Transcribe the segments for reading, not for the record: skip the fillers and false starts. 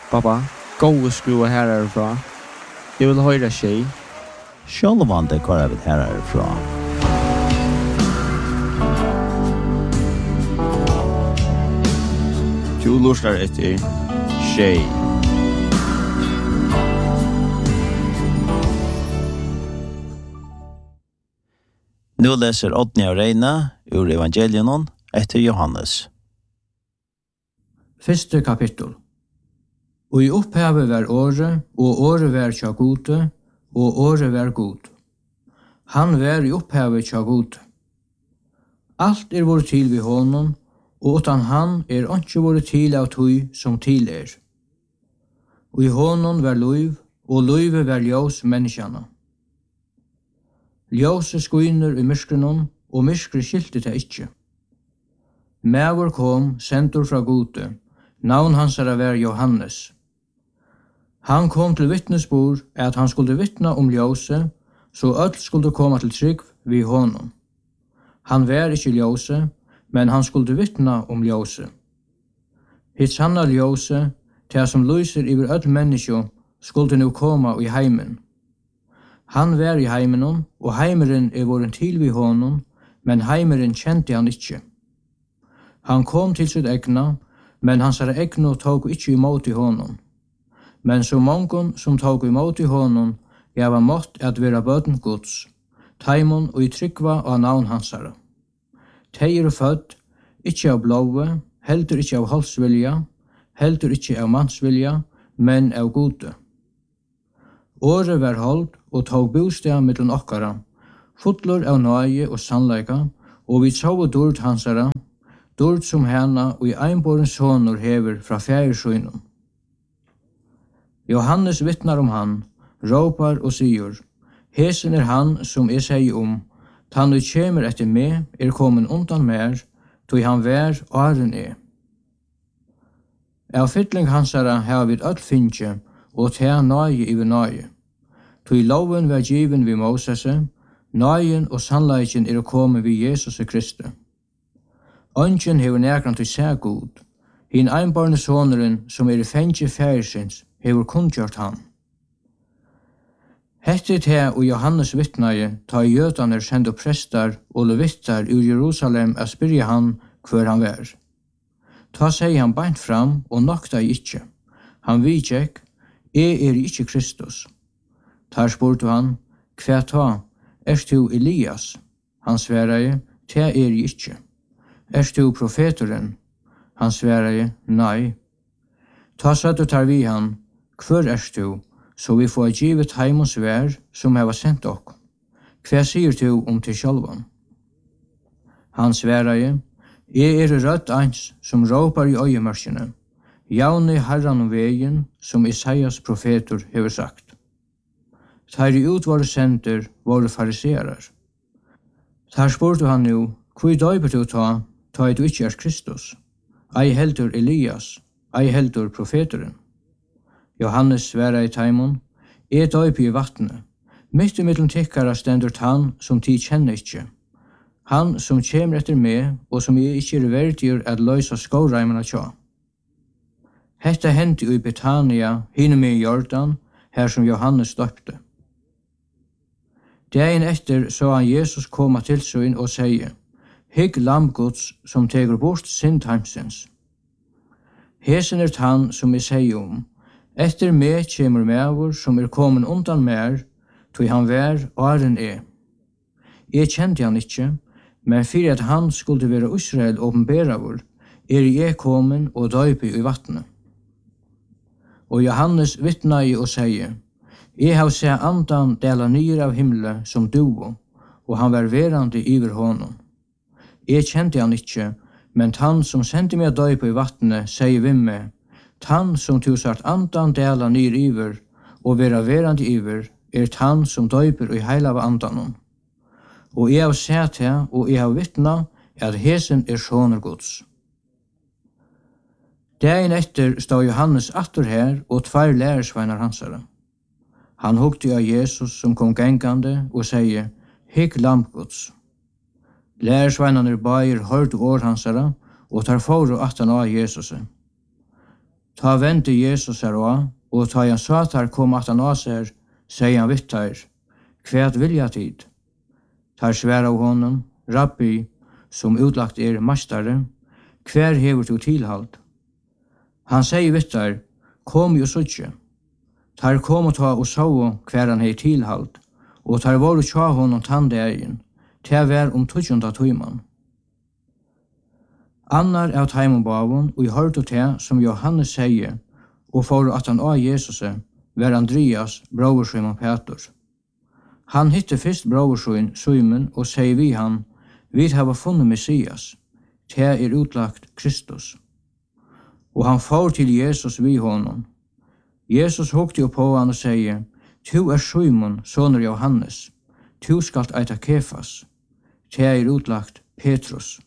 Pappa, gå skruva härifrån. Jag vill höra tjej. Självande går vi härifrån. Du lustar efter tjej. Nu läser Oddnia Reina ur Evangelien efter Johannes. Første kapittel. Og i opphavet var året, og året var tja gode, og året var god. Han var i opphavet tja gode. Alt vore til ved honom, og utan han ikke vore til av tøy som til Og i honom var løyv, og løyve var ljós menneskjana. Ljóset skuiner i myskrenon, og myskre skilte det ikkje. Mævor kom, sendur fra gode, navn hansara var Johannes. Han kom til vittnesbord at han skulle vittna ljóset, så öll skulle komma til trygg vid honom. Han var ikkje ljóset, men han skulle vittna ljóset. Hitt sanna ljóset, det som lyser iver öll menneskjo, skulle nu komma i heimen. Han var i heimenon, og heimeren voren til vid honom, men heimeren kjente han ikkje. Han kom til sitt egna, men hans egna tog ikkje imot i honom. Men så mongon som tog imot i honom, gav han mått at vera bøden Guds, taimon og i tryggva av navn hansara. Tei født, ikkje av blåve, heldur ikkje av halsvilja, heldur ikkje av mansvilja, men av gode. Året var holdt og tog bostad mellom okkara, fotlor av nøye og sannleika, og vi så dord hansara, dord som hana og i einborens sonor hever fra fjærsøynum. Johannes vittnar han, råpar og sier, hesen han som sier han og kjemer etter meg kommen undan mer, tog han vær åren Av fytling hansara har vi öll finnje, og ta nøye i nøye. Tog loven var given vid Mosese, nøyen og sannleiken kommet vid Jesus Kristi. Ønsken hever nærkant til seg god. Hinn einbarne soneren som i fengje færsins hever kundgjort han. Hette te og Johannes vittnaje ta jødane sende prestar og levittar ur Jerusalem a spyrja han hver han var. Ta seg han beint fram og nokta ikkje. Han vidtjekk, ikkje Kristus. Tar spurte han, hva ta, du Elias? Han svereie, te ikkje. Du profeteren? Han svereie, nei. Ta søtte tar vi han, hver du, så vi får givet heimons vær som heva sendt okk. Hva sier du til sjálvan? Han svereie, rødt eins som råpar i øyemørkene, jaune herran vegen som Isaias profetor hever sagt. Tar i utvare sender våre fariserar. Tar spurte han nu, hvor døyper du ta du ikkje Kristus? Ei heldur Elias, ei heldur profeteren. Johannes sværa i taimon, døyper i vattnet. Mitt i middelen tikkara stendur han som ti kjenner ikkje. Han som kjemer etter meg, og som ikkje verdigur at løysa skåreimena tja. Hetta hendi i Betania, hine med i Jordan, her som Johannes døpte. Dagen etter så han Jesus koma til søyn og seie, hygg lamgods som tegur bort synd heimsins. Hesen han som sier etter meg kjemur mevor som kommen undan mer, tog han vær åren Jeg kjente han ikkje, men fyrir at han skulle være Israel åpenberavur, jeg kommen og døypi i vattnet. Og Johannes vittnai og sier, jeg har sett andan dela nyr av himle som duo, og han var verande iver honom. Jeg kjente han ikkje, men han som sendte meg døypi i vattnet, sier vi meg, han som tusart andan dela nyr iver, og vera verande iver, han som døyper i heila av andanon. Og jeg har sett her, og jeg har vittna, at hesen sonur Guds. Dagen etter stod Johannes atter her, og tvær lærersveinar hansara. Han hugte av Jesus som kom gengande, og sier, hygg lampgods. Lærersveinane bair hørte år hansara, og tar foro atan av Jesus. Ta vente Jesus her også, og ta han satar kom at han av seg, sier han vitt her, kvært vilja tid. Tar sværa av honom, rabbi, som utlagt mastare, hver hever du tilhald. Han sier vitt her, kom jo suttje. Tar kom og ta og så hver han hei tilhald, og tar våre tja honom tandegjen, til vær 20. tøyman. Annar av teimonbavun, og i hørte til som Johannes sier, og for at han av Jesus var Andreas, bror Simon Peter. Han hitte først bror Simon og sier vi han, vi har funnet Messias, til utlagt Kristus. Og han får til Jesus vi honom. Jesus hukte på han og sier, «Tu Simon, soner Johannes, tu skalt eita Kefas, til utlagt Petrus.»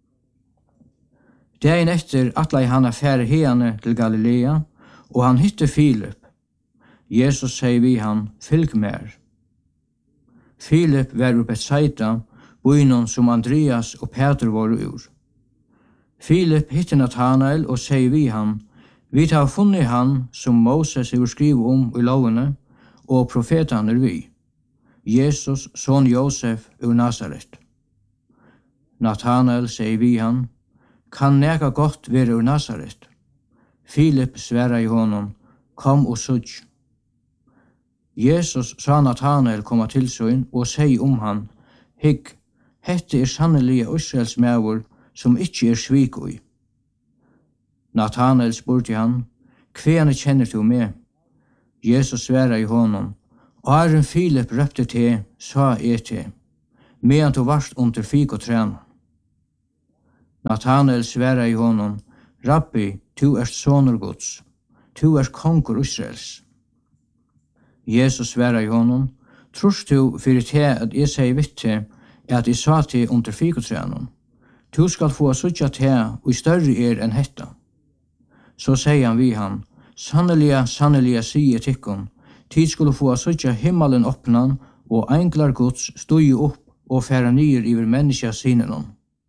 Dagen etter atlei han affære hene til Galilea, og han hitte Filip. Jesus sier vi han, «Fylg mer.» Filip var ur Bethsaida, byen som Andreas og Peter var ur. Filip hitte Nathanael og sier vi han, «Vi har funnet han som Moses har skrivet i lovene, og profetene vi, Jesus, son Josef ur Nazaret.» Nathanael sier vi han, «Kan neka godt være ur Nazaret?» Filip sværa i honom, «Kom og sudj.» Jesus sa Nathanael koma til søyn og sier han, «Hygg, hette sannelig Israels mævur som ikkje svik ui.» Nathanael spurte han, «Hvene kjenner du meg?» Jesus sværa i honom, «Aren Filip røpte til, sa til, medan du varst under fik og træna.» Nathanael sværa i honom, «Rabbi, tu sonur Guds, tu kongur Israels.» Jesus sværa i honom, «Trust du fyrir til at jeg sier vitt til, at jeg sa til under fik og træna? Tu skal få suttja til, og i større enn hetta.» Så sier han vi han, «Sannelig sier tikkun, tid skulle få suttja himmelen åpnan, og englar Guds stod opp og færa nyer iver menneska sinenon.»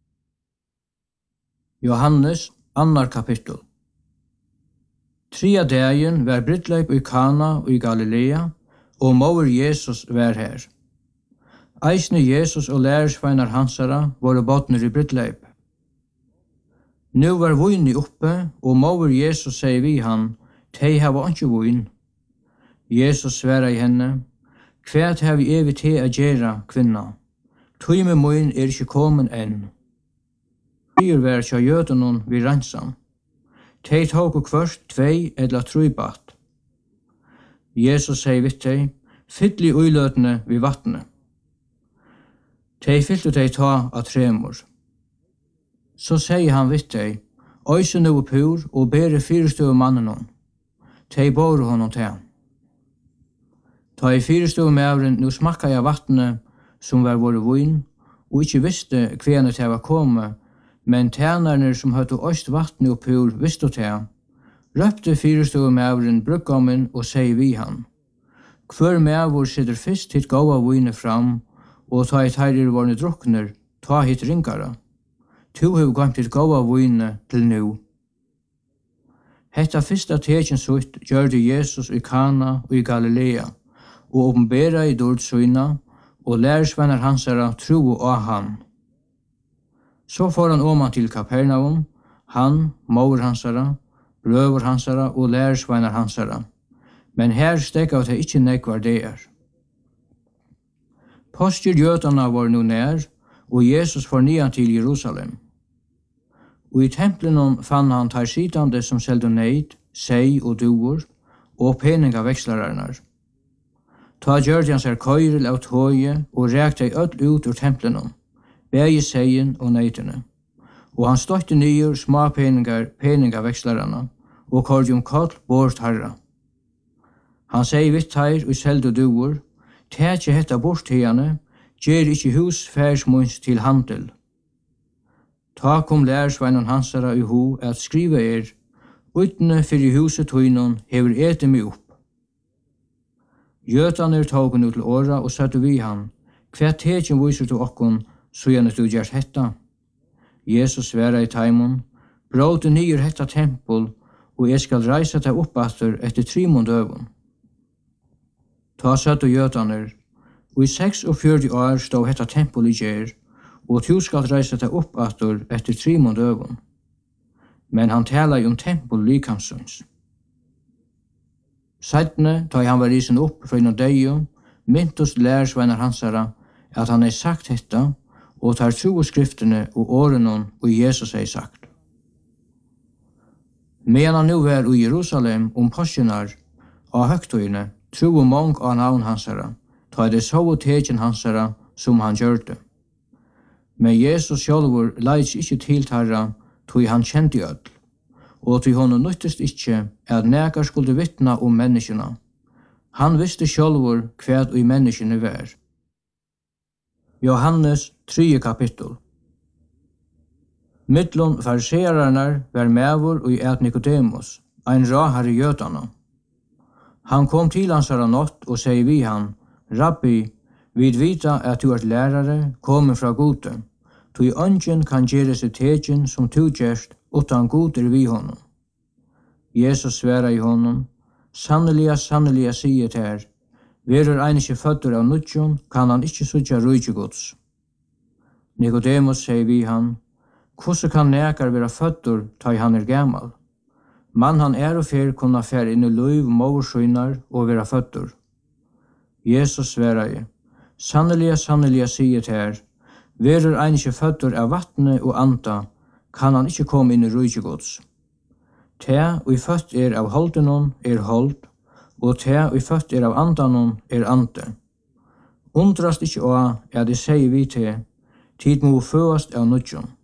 Johannes, 2. kapittel. 3 dagen var brydleip i Kana og i Galilea, og mor Jesus var her. Eisne Jesus og lærersveinar hansara var båtner i brydleip. Nu var vojni oppe, og mor Jesus sier vi han, «Tei hava ikke vojn.» Jesus sværa i henne, «Kvært har vi evig til a gjera, kvinna? Tøyme moin ikke kommen enn.» Sier vær tja jødenon vi ransan. Tei tåg og kvørst 2 eller 3 bat. Jesus sier vitt tei, «Fyll i uiløtene vi vattne.» Tei fyllte tei ta av tremor. Så sier han vitt tei, «Øyse nu pur og bere 4 mannenon.» Tei bor honom til. Ta i 4 mævren nu smakka jeg vattne som var våre vojn, og ikkje visste hvene tei var komme, men tænarne som høtte øst vattne og pur visste til, røpte 4 mævren brukkommen og sier vi han, «Hver mævor sitter fyrst hitt gåa vojne fram, og ta i teirir vårne drukner, ta hitt ringara. Tu hev gømt hitt gåa vojne til nu.» Hetta fyrsta tekjen sutt gjørde Jesus i Kana og i Galilea, og åpenbera i dårdsøyna, og lærersvenner hansara tro av han. Så får han åman til Kapernaum, han, mor hansara, brøver hansara og lærersvenner hansara, men her stekka det ikkje nekvar det. Postjer jødana var nu nær, og Jesus får nian til Jerusalem. Og i templen fann han tar sitande som seldo neid, sei og duor, og peningavekslararar. Ta gjørde han seg køyrel av tøye og rekte øll ut ur templen, begge seien og neitene. Og han støtte nyer små peningavekslararar, og kordjum koll bort herra. Han sier vitt her og seldo duor, «Tætje hetta bort hiane, gjer ikkje hus færsmunds til handel.» Ta kom lærersveinon hansara i ho at skriva «Utne fyrir huset tøynon hever ete mi opp.» Jøtaner tåg nu til åra og satte vi han, «Hva tekjen viser du okkon, så gjerne du gjert hetta?» Jesus sværa i taimon, «Bråte nyer hetta tempel, og jeg skal reise deg opp atter etter 3 døgn. Ta satt og jøtaner, og i 46 år stod hetta tempel i gjer, og du skal reise deg opp atter etter 3 døgn. Men han talar om tempel likamsons. Seidne, ta han var risen opp fra innom deio, myntos lærersvenner hansara, at han sagt hetta, og tar tro skriftene og årenon og Jesus sagt. Medan han nu var i Jerusalem påskenar av høgtøyene, tro mong av navn hansara, ta det så og tegjen hansara som han gjørte. Men Jesus sjálvur leis ikkje til tarra, tog han kjente öll, og til honom nyttest ikkje at nekar skulle vittna menneskene. Han visste sjálvur hva i menneskene var. Johannes 3 kapittel. Mittlum fariseerarnar var mevor og et Nikodemus, ein rahar i jøtana. Han kom til hansara natt og sier vi han, Rabbi, vid vita at du lærare, kommer fra gode, tog ungen kan gjøre seg tegjen som du gjerst, utan god vi honom. Jesus sværa i honom, sanneliga, sanneliga sier til her, verur ein ikkje fødder av nudjon, kan han ikkje sutja rujtje gods. Nikodemus sier vi han, hvordan kan nekar vera fødder ta han gammal? Man han og fer kunna fer inn i løyv morsøynar og vera fødder. Jesus sværa i, sanneliga, sanneliga sier til her, verur ein ikkje fødder av vattne og anda, kan han ikkje komme inn i rujtje gods. Te og født av holdenon hold, og te og født av andanon ande. Undrast ikkje å at det sier vi til, tid må føast av nudjon.